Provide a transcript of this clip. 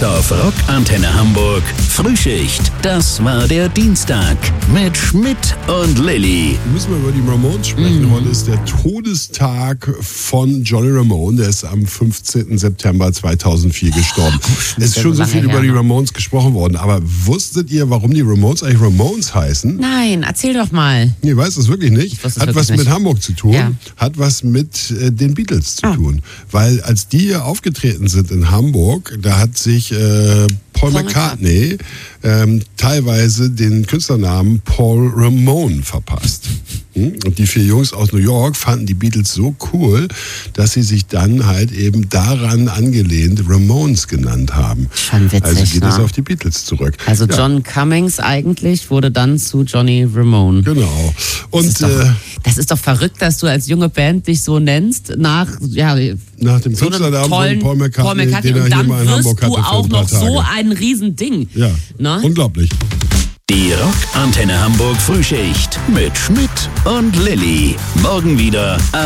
Jetzt auf Rock Antenne Hamburg Frühschicht. Das war der Dienstag mit Schmidt und Lilly. Müssen wir über die Ramones sprechen. Heute ist der Todestag von Johnny Ramone. Der ist am 15. September 2004 gestorben. Es ist schon so viel über die Ramones gesprochen worden. Aber wusstet ihr, warum die Ramones eigentlich Ramones heißen? Nein, erzähl doch mal. Nee, weiß es wirklich nicht. Hat was mit Hamburg zu tun. Ja. Hat was mit den Beatles zu tun. Weil als die hier aufgetreten sind in Hamburg, da hat sich Paul McCartney teilweise den Künstlernamen Paul Ramone verpasst. Und die 4 Jungs aus New York fanden die Beatles so cool, dass sie sich dann halt eben daran angelehnt Ramones genannt haben. Schon witzig, also geht es auf die Beatles zurück. Also John Cummings eigentlich wurde dann zu Johnny Ramone. Genau. Und das ist doch verrückt, dass du als junge Band dich so nennst, nach dem so Künstlernamen von Paul McCartney, den er und hier mal in Hamburg hatte. Und dann wirst du auch noch so ein Riesending. Ja, unglaublich. Die Rock Antenne Hamburg Frühschicht mit Schmidt und Lilly. Morgen wieder